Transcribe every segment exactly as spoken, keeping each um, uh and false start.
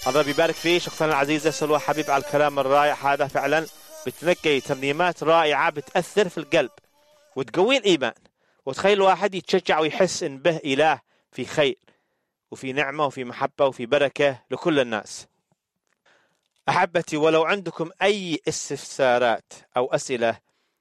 الله يبارك فيه شخصنا العزيزة سلوى حبيب على الكلام الرائع هذا. فعلا بتنقي ترنيمات رائعة بتأثر في القلب وتقوي الإيمان وتخلي الواحد يتشجع ويحس إن به إله في خير وفي نعمة وفي محبة وفي بركة لكل الناس. أحبتي، ولو عندكم أي استفسارات أو أسئلة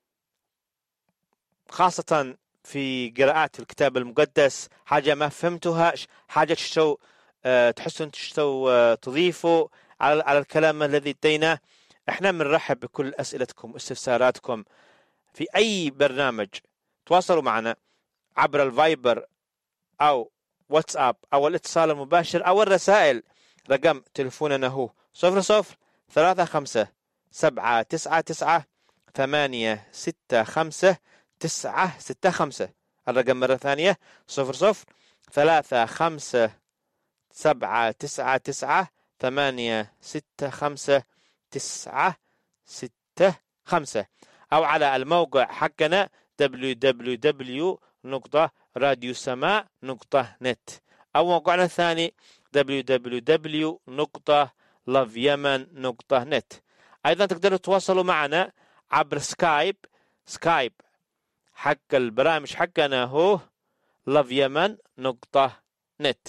خاصة في قراءات الكتاب المقدس، حاجة ما فهمتوها، حاجة تشتو أه تحسون تشتو أه تضيفوا على على الكلام الذي ادينا، احنا بنرحب بكل أسئلتكم واستفساراتكم في أي برنامج. تواصلوا معنا عبر الفايبر أو واتساب أو الاتصال المباشر أو الرسائل. رقم تلفوننا هو صفر صفر ثلاثة خمسة سبعة تسعة تسعة ثمانية ستة خمسة تسعة ستة خمسة. الرقم مرة ثانية صفر صفر ثلاثة خمسة سبعة تسعة تسعة ثمانية ستة خمسة تسعة ستة خمسة، أو على الموقع حقنا دبليو دبليو دبليو نقطة راديو سماء نقطة نت، أو موقعنا الثاني دبليو دبليو دبليو نقطة لاف يمن نقطة نت. أيضا تقدروا تواصلوا معنا عبر سكايب. سكايب حق البرامج حقنا هو لاف يمن نقطة نت.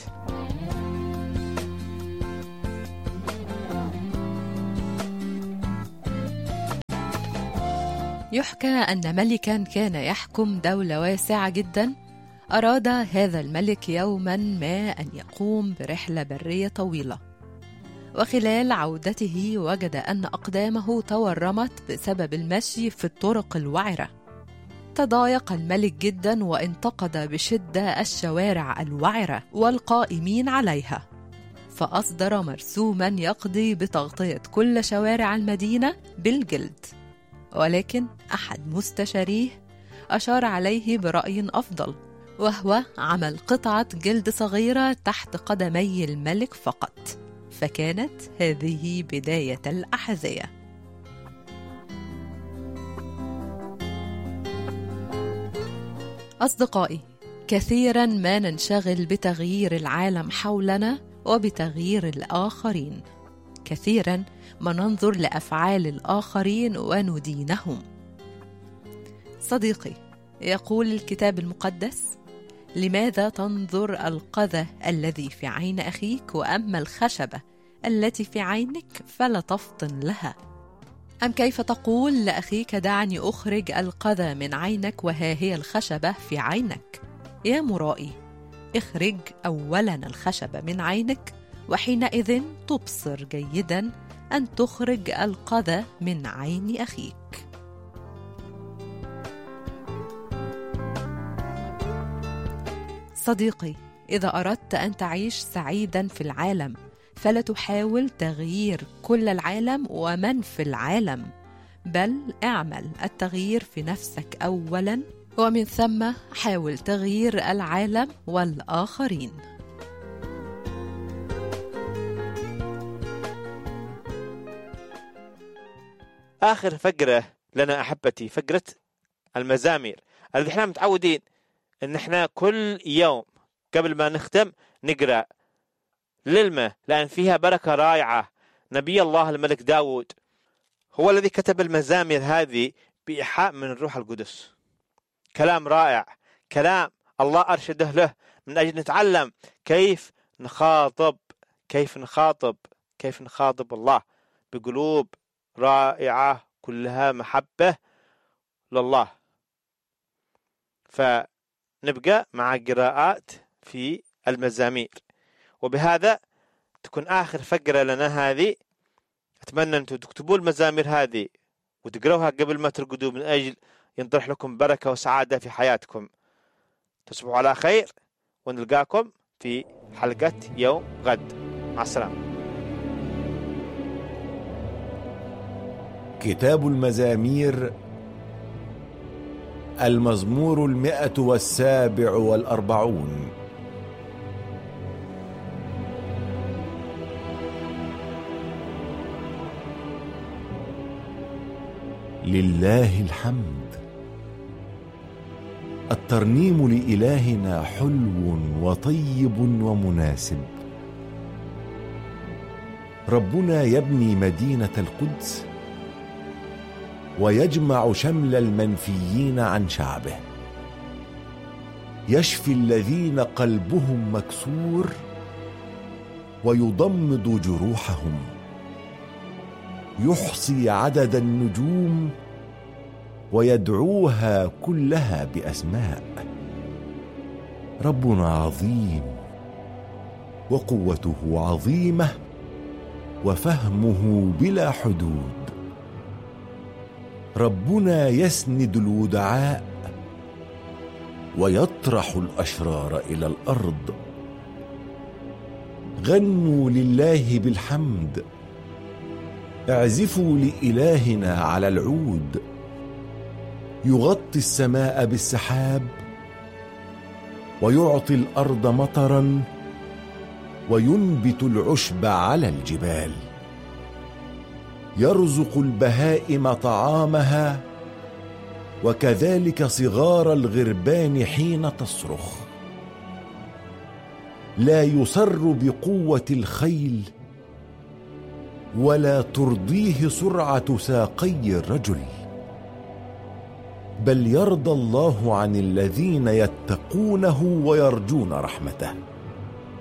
يحكى أن ملكا كان يحكم دولة واسعة جدا. أراد هذا الملك يوما ما أن يقوم برحلة برية طويلة، وخلال عودته وجد أن أقدامه تورمت بسبب المشي في الطرق الوعرة. تضايق الملك جدا وانتقد بشدة الشوارع الوعرة والقائمين عليها، فأصدر مرسوما يقضي بتغطية كل شوارع المدينة بالجلد. ولكن أحد مستشاريه أشار عليه برأي أفضل، وهو عمل قطعة جلد صغيرة تحت قدمي الملك فقط، فكانت هذه بداية الأحذية. أصدقائي، كثيرا ما ننشغل بتغيير العالم حولنا وبتغيير الآخرين، كثيرا ما ننظر لأفعال الآخرين وندينهم. صديقي، يقول الكتاب المقدس: لماذا تنظر القذى الذي في عين أخيك وأما الخشبة التي في عينك فلا تفطن لها؟ أم كيف تقول لأخيك دعني أخرج القذى من عينك وها هي الخشبة في عينك؟ يا مرائي، اخرج أولا الخشبة من عينك، وحينئذ تبصر جيدا أن تخرج القذى من عين أخيك. صديقي، إذا أردت أن تعيش سعيدا في العالم فلا تحاول تغيير كل العالم ومن في العالم، بل اعمل التغيير في نفسك أولا، ومن ثم حاول تغيير العالم والآخرين. آخر فقرة لنا أحبتي فقرة المزامير، الذي احنا متعودين ان احنا كل يوم قبل ما نختم نقرأ للمة، لأن فيها بركة رائعة. نبي الله الملك داود هو الذي كتب المزامير هذه بإيحاء من الروح القدس. كلام رائع، كلام الله أرشده له من أجل نتعلم كيف نخاطب كيف نخاطب كيف نخاطب الله بقلوب رائعة كلها محبة لله. فنبقى مع قراءات في المزامير، وبهذا تكون آخر فقرة لنا هذه. أتمنى أنتم تكتبوا المزامير هذه وتقرأوها قبل ما ترقدوا من أجل ينطرح لكم بركة وسعادة في حياتكم. تصبحوا على خير، ونلقاكم في حلقة يوم غد. مع السلامة. كتاب المزامير، المزمور المئة والسابع والأربعون. لله الحمد. الترنيم لإلهنا حلو وطيب ومناسب. ربنا يبني مدينة القدس ويجمع شمل المنفيين عن شعبه، يشفي الذين قلبهم مكسور ويضمد جروحهم، يحصي عدد النجوم ويدعوها كلها بأسماء. ربنا عظيم وقوته عظيمة وفهمه بلا حدود. ربنا يسند الودعاء ويطرح الأشرار إلى الأرض. غنوا لله بالحمد، اعزفوا لإلهنا على العود. يغطي السماء بالسحاب ويعطي الأرض مطرا وينبت العشب على الجبال. يرزق البهائم طعامها وكذلك صغار الغربان حين تصرخ. لا يسر بقوة الخيل ولا ترضيه سرعة ساقي الرجل، بل يرضى الله عن الذين يتقونه ويرجون رحمته.